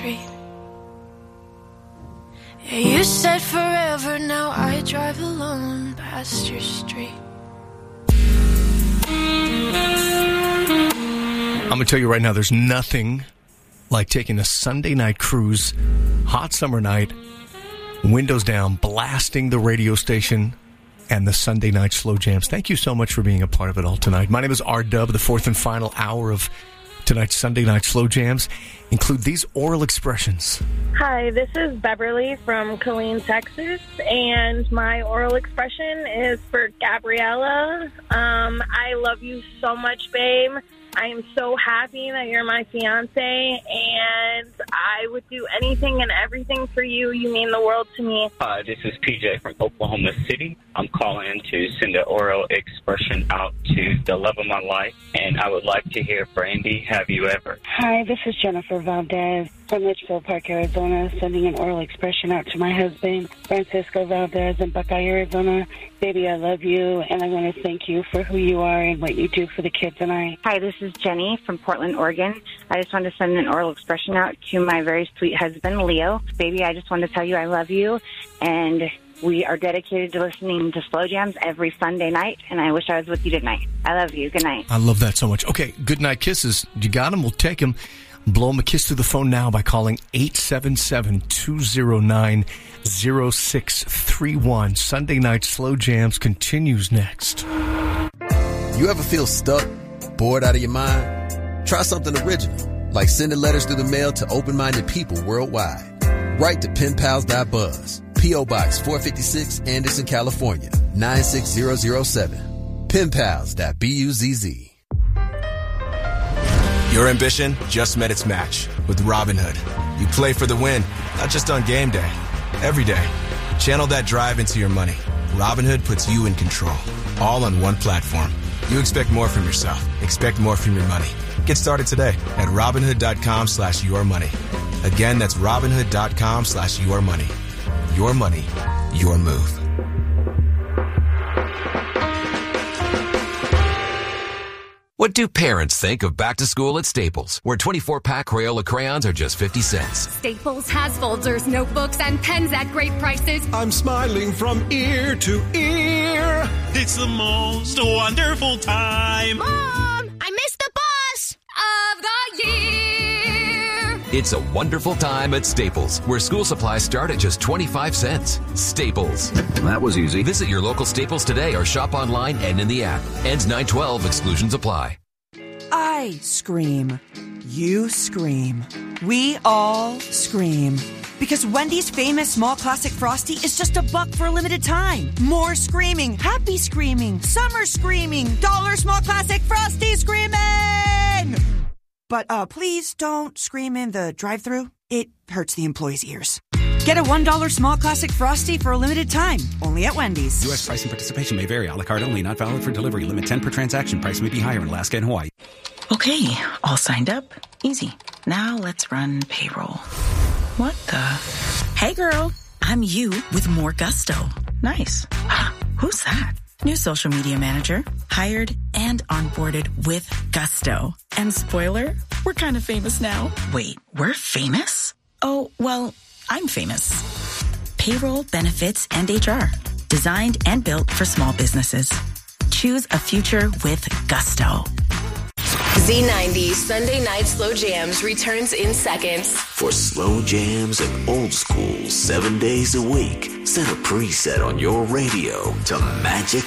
street. Yeah, you said forever, now I drive alone past your street. I'm going to tell you right now, there's nothing like taking a Sunday night cruise, hot summer night, windows down, blasting the radio station and the Sunday night slow jams. Thank you so much for being a part of it all tonight. My name is R-Dub. The fourth and final hour of tonight's Sunday night slow jams include these oral expressions. Hi, this is Beverly from Killeen, Texas, and my oral expression is for Gabriella. I love you so much, babe. I am so happy that you're my fiance, and I would do anything and everything for you. You mean the world to me. Hi, this is PJ from Oklahoma City. I'm calling to send an oral expression out to the love of my life, and I would like to hear Brandy, have you ever? Hi, this is Jennifer Valdez from Litchfield Park, Arizona, sending an oral expression out to my husband, Francisco Valdez, in Buckeye, Arizona. Baby, I love you, and I want to thank you for who you are and what you do for the kids and I. Hi, this is Jenny from Portland, Oregon. I just wanted to send an oral expression out to my very sweet husband, Leo. Baby, I just wanted to tell you I love you, and we are dedicated to listening to Slow Jams every Sunday night, and I wish I was with you tonight. I love you. Good night. I love that so much. Okay, good night kisses. You got them? We'll take them. Blow them a kiss through the phone now by calling 877-209-0631. Sunday Night Slow Jams continues next. You ever feel stuck, bored out of your mind? Try something original, like sending letters through the mail to open-minded people worldwide. Write to penpals.buzz, P.O. Box 456, Anderson, California, 96007. Penpals.buzz. Your ambition just met its match with Robinhood. You play for the win, not just on game day. Every day. Channel that drive into your money. Robinhood puts you in control, all on one platform. You expect more from yourself. Expect more from your money. Get started today at Robinhood.com/yourmoney. Again, that's Robinhood.com/yourmoney. Your money, your move. What do parents think of back to school at Staples, where 24-pack Crayola crayons are just 50 cents? Staples has folders, notebooks, and pens at great prices. I'm smiling from ear to ear. It's the most wonderful time. Mom, I missed the bus of the year. It's a wonderful time at Staples, where school supplies start at just 25 cents. Staples. That was easy. Visit your local Staples today or shop online and in the app. Ends 9/12. Exclusions apply. I scream. You scream. We all scream. Because Wendy's famous small classic Frosty is just $1 for a limited time. More screaming, happy screaming, summer screaming, dollar small classic Frosty screaming! But please don't scream in the drive-thru. It hurts the employees' ears. Get a $1 small classic Frosty for a limited time. Only at Wendy's. U.S. price and participation may vary. A la carte only. Not valid for delivery. Limit 10 per transaction. Price may be higher in Alaska and Hawaii. Okay, all signed up. Easy. Now let's run payroll. What the? Hey, girl. I'm you with more gusto. Nice. Who's that? New social media manager. Hired and onboarded with gusto. And spoiler, we're kind of famous now. Wait, we're famous? Oh, well, I'm famous. Payroll, benefits, and HR. Designed and built for small businesses. Choose a future with gusto. Z90 Sunday Night Slow Jams returns in seconds. For slow jams and old school 7 days a week, set a preset on your radio to Magic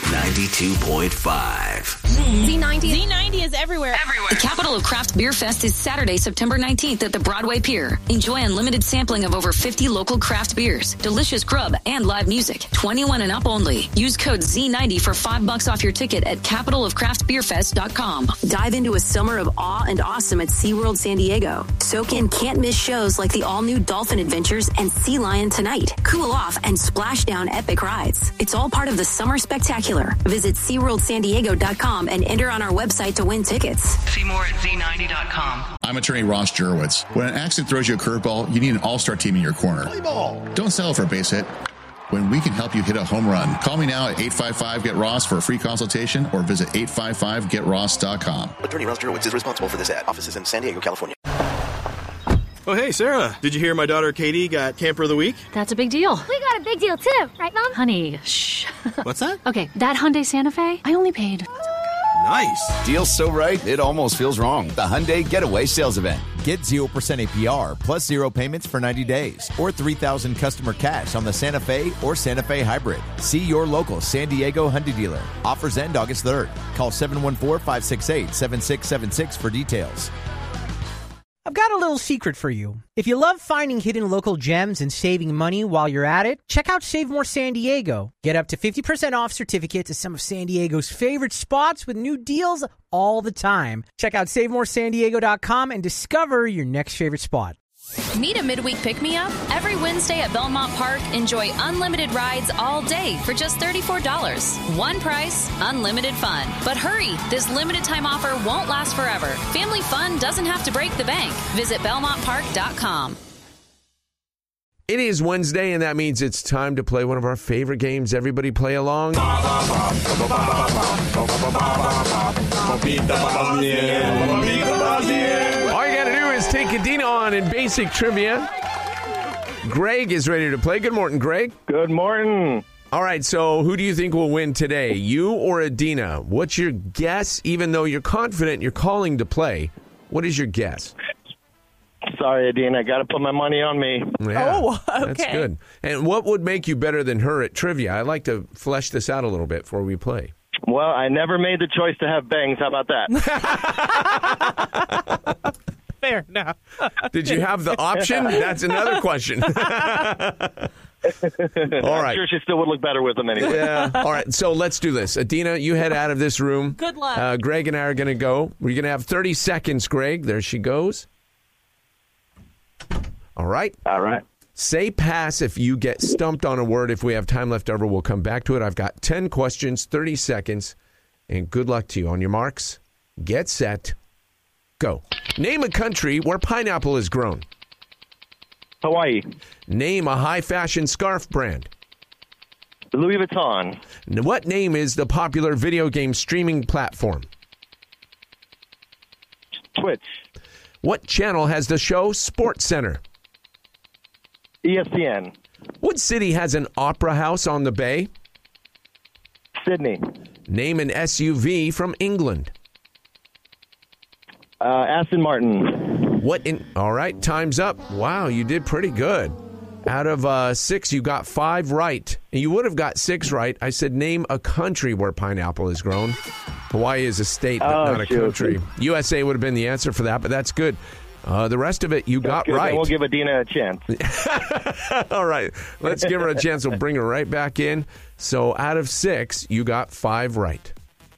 92.5. Z90 is everywhere. The capital of Craft Beer Fest is Saturday, September 19th at the Broadway Pier. Enjoy unlimited sampling of over 50 local craft beers, delicious grub, and live music. 21 and up only. Use code Z90 for $5 off your ticket at capitalofcraftbeerfest.com. Dive into a summer of awe and awesome at SeaWorld San Diego. Soak in can't-miss shows like the all-new Dolphin Adventures and Sea Lion Tonight. Cool off and splash down epic rides. It's all part of the Summer Spectacular. Visit SeaWorldSanDiego.com and enter on our website to win tickets. See more at Z90.com. I'm attorney Ross Jurowitz. When an accident throws you a curveball, you need an all-star team in your corner. Don't settle for a base hit when we can help you hit a home run. Call me now at 855-GET-ROSS for a free consultation or visit 855-GetRoss.com. Attorney Ross Jurowitz is responsible for this ad. Offices in San Diego, California. Oh, hey, Sarah. Did you hear my daughter Katie got Camper of the Week? That's a big deal. We got a big deal, too. Right, Mom? Honey, shh. What's that? Okay, that Hyundai Santa Fe, I only paid... Nice. Deal's so right, it almost feels wrong. The Hyundai Getaway Sales Event. Get 0% APR plus 0 payments for 90 days or $3,000 customer cash on the Santa Fe or Santa Fe Hybrid. See your local San Diego Hyundai dealer. Offers end August 3rd. Call 714-568-7676 for details. I've got a little secret for you. If you love finding hidden local gems and saving money while you're at it, check out Save More San Diego. Get up to 50% off certificate to some of San Diego's favorite spots with new deals all the time. Check out SaveMoreSanDiego.com and discover your next favorite spot. Need a midweek pick-me-up? Every Wednesday at Belmont Park, enjoy unlimited rides all day for just $34. One price, unlimited fun. But hurry, this limited time offer won't last forever. Family fun doesn't have to break the bank. Visit BelmontPark.com. It is Wednesday, and that means it's time to play one of our favorite games. Everybody play along. All you got to do is take Adina on in basic trivia. Greg is ready to play. Good morning, Greg. Good morning. All right, so who do you think will win today, you or Adina? What's your guess, even though you're confident you're calling to play? What is your guess? Sorry, Adina. I got to put my money on me. Yeah, that's good. And what would make you better than her at trivia? I'd like to flesh this out a little bit before we play. Well, I never made the choice to have bangs. How about that? Fair enough. Did you have the option? That's another question. All right. I'm sure she still would look better with them anyway. Yeah. All right. So let's do this. Adina, you head out of this room. Good luck. Greg and I are going to go. We're going to have 30 seconds, Greg. There she goes. All right. All right. Say pass if you get stumped on a word. If we have time left over, we'll come back to it. I've got 10 questions, 30 seconds, and good luck to you. On your marks, get set, go. Name a country where pineapple is grown. Hawaii. Name a high-fashion scarf brand. Louis Vuitton. What name is the popular video game streaming platform? Twitch. What channel has the show SportsCenter? ESPN. What city has an opera house on the bay? Sydney. Name an SUV from England. Aston Martin. All right, time's up. Wow, you did pretty good. Out of 6, you got 5 right. You would have got 6 right. I said name a country where pineapple is grown. Hawaii is a state, but not a country. USA would have been the answer for that, but that's good. The rest of it, you got right. Then we'll give Adina a chance. All right. Let's give her a chance. We'll bring her right back in. So out of 6, you got 5 right.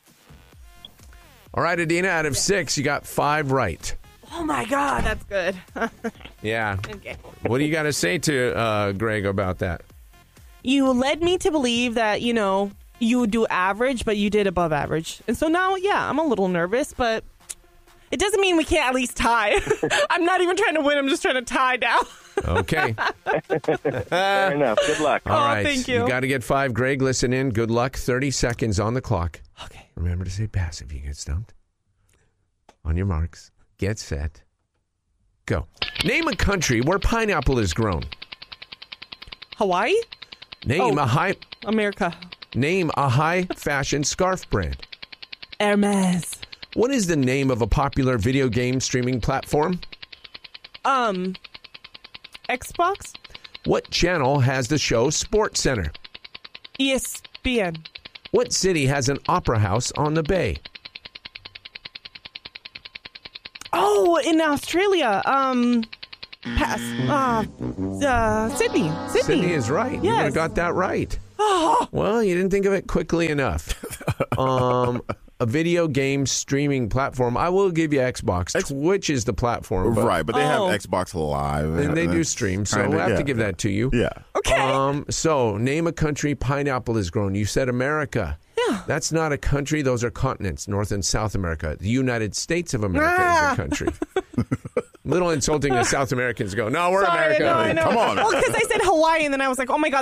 All right, Adina, out of 6, you got 5 right. Oh, my God. That's good. Yeah. Okay. What do you got to say to Greg about that? You led me to believe that, you would do average, but you did above average. And so now, yeah, I'm a little nervous, but it doesn't mean we can't at least tie. I'm not even trying to win. I'm just trying to tie down. Okay. Fair enough. Good luck. All right. Thank you. You got to get 5. Greg, listen in. Good luck. 30 seconds on the clock. Okay. Remember to say pass if you get stumped. On your marks. Get set. Go. Name a country where pineapple is grown. Hawaii? America. Name a high-fashion scarf brand. Hermes. What is the name of a popular video game streaming platform? Xbox. What channel has the show SportsCenter? ESPN. What city has an opera house on the bay? Oh, in Australia. Pass. Sydney. Sydney is right. Yes. You would have got that right. Oh. Well, you didn't think of it quickly enough. A video game streaming platform. I will give you Xbox. Twitch is the platform. But they have Xbox Live. And they do stream, so we'll have to give that to you. Yeah. Okay. So, name a country pineapple is grown. You said America. Yeah. That's not a country. Those are continents, North and South America. The United States of America is a country. Little insulting as South Americans go, no, we're America. I know. Come on. Well, because I said Hawaii, and then I was like, oh, my God.